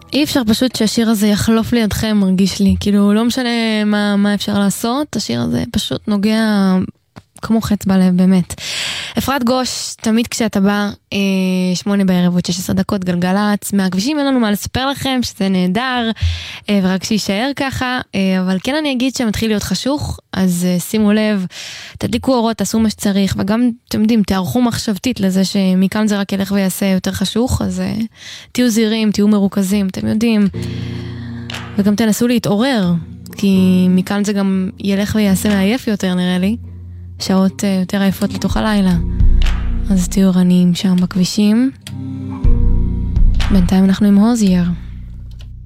אי אפשר פשוט שהשיר הזה יחלוף לידכם, מרגיש לי. כאילו, לא משנה מה אפשר לעשות, השיר הזה פשוט נוגע כמו חץ בלב, באמת. אפרת גוש, תמיד כשאתה בא, 8 בערב עוד 16 דקות, גלגלץ, מהכבישים אין לנו מה לספר לכם, שזה נהדר, ורק שישאר ככה, אבל כן אני אגיד שמתחיל להיות חשוך, אז שימו לב, תדליקו אורות, תעשו מה שצריך, וגם, אתם יודעים, תערכו מחשבתית לזה שמכאן זה רק ילך ויעשה יותר חשוך, אז תהיו זהירים, תהיו מרוכזים, אתם יודעים, וגם תנסו להתעורר, כי מכאן זה גם ילך ויעשה מעייף יותר, נראה לי. שעות יותר עייפות לתוך הלילה. אז תהיו ערניים שם בכבישים. בינתיים אנחנו עם הוזייר.